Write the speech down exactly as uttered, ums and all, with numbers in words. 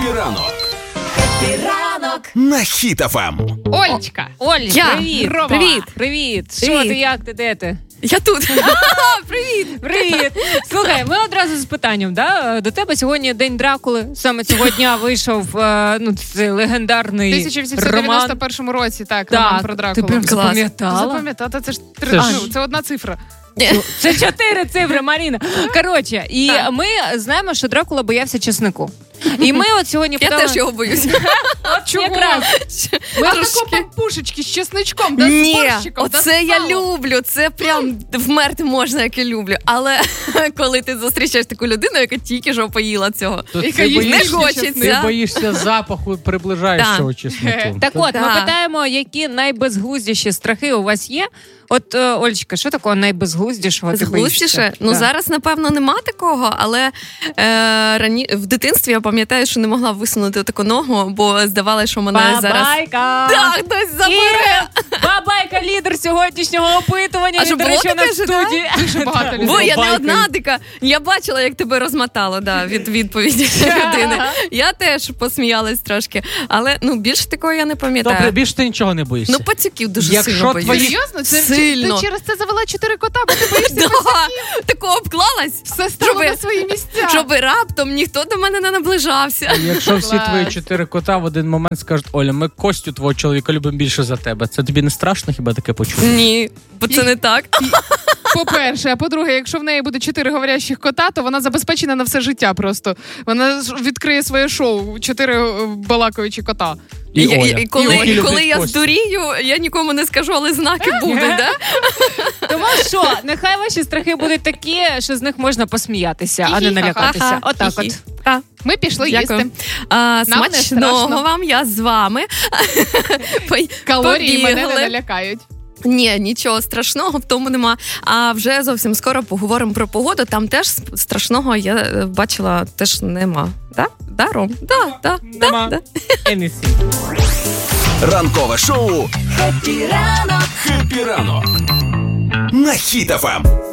Хеппі ранок. Хеппі ранок на Хіт еф ем. Олечка. Оль, Я. привіт. Рома. Привіт. Привіт. Привіт. Що ти, як ти, де ти? Я тут. Привіт. Привіт. Слухай, ми одразу з питанням, да? До тебе сьогодні День Дракули. Саме цього дня вийшов, ну, це легендарний роман. В тисяча вісімсот дев'яносто першому році, так, так, роман про Дракулу. Ти прям запам'ятала? Запам'ятала, це ж три, Це ж- ну, це одна цифра. Це чотири цифри, Маріна. Коротше, і ми знаємо, що Дракула боявся чеснику. І ми от сьогодні Я питали... теж його боюся. От чого? Якраз. Ми Трошки. тако пампушечки з чесничком, да, з Ні, борщиком, да, оце з я салом. люблю, це прям вмерти можна, як я люблю. Але коли ти зустрічаєш таку людину, яка тільки що поїла цього, То Яка ти їсть не боїшся, більше хочеться. ти боїшся запаху приближаючого чеснику. Так от, ми Да. питаємо, які найбезглуздіші страхи у вас є. От, е, Олечка, що такого найбезглуздішого ти боїшся? Безглуздіше? Ну, Да. зараз, напевно, нема такого, але е, рані... в дитинстві я пам'ятаю, що не могла висунути таку ногу, бо здавалося, що мене зараз... Бабайка! Так, хтось забере. І Бабайка, лідер сьогоднішнього опитування. А Він, що, до було речі, у нас таке в ж, да? студії. Дуже багато людей. Бо я не Бабайка. одна така. Я бачила, як тебе розмотало, да, від відповіді людини. Я теж посміялась трошки, але ну більше такого я не пам'ятаю. Добре, більше ти нічого не боїшся. Ну, пацюків дуже Якщо сильно боюсь. твої- Серйозно? Це, Сильно. Ти через це завела чотири кота, бо ти боїшся Да, такого обклалась, все стало Щоби- на свої місця. щоб раптом ніхто до мене не наближався. Якщо всі Клас. твої чотири кота в один момент скажуть: Оля, ми Костю твого чоловіка любимо більше за тебе. Це тобі не страшно хіба таке почути? Ні, бо це не так. По-перше, а по-друге, якщо в неї буде чотири говорящих кота, то вона забезпечена на все життя просто. Вона ж відкриє своє шоу «Чотири е, балакаючі кота». І І- Оля. і- і коли, І Оля коли любить я Костю. здурію, я нікому не скажу, але знаки будуть, да? Тому що, нехай ваші страхи будуть такі, що з них можна посміятися, а не Хі-хі, налякатися. Ха-ха, Отак от. хі-хі. А, Ми пішли Дякую. їсти. А, Нам не смачного страшно. вам, я з вами. Пой- Калорії мене побігли. не налякають. Ні, нічого страшного в тому нема. А вже зовсім скоро поговоримо про погоду. Там теж страшного я е, бачила, теж нема. Да? Да, Ром? Да, да, да, Нема. да. Anything. Ранкове шоу «Хеппі ранок». Хеппі ранок на Хіт еф ем.